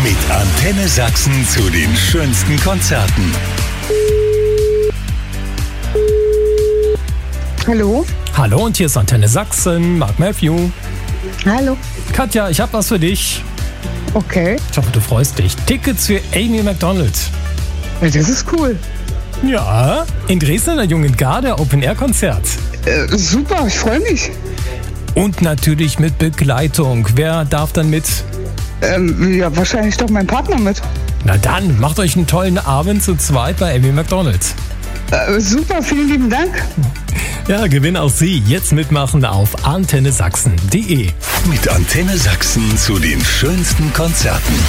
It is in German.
Mit Antenne Sachsen zu den schönsten Konzerten. Hallo? Hallo, und hier ist Antenne Sachsen, Mark Matthew. Hallo. Katja, ich habe was für dich. Okay. Ich hoffe, du freust dich. Tickets für Amy Macdonald. Das ist cool. Ja, in Dresden in der Jungen Garde Open-Air-Konzert. Super, ich freue mich. Und natürlich mit Begleitung. Wer darf dann mit? Ja, wahrscheinlich doch mein Partner mit. Na dann, macht euch einen tollen Abend zu zweit bei Amy Macdonald. Super, vielen lieben Dank. Ja, gewinn auch Sie. Jetzt mitmachen auf antennesachsen.de. Mit Antenne Sachsen zu den schönsten Konzerten.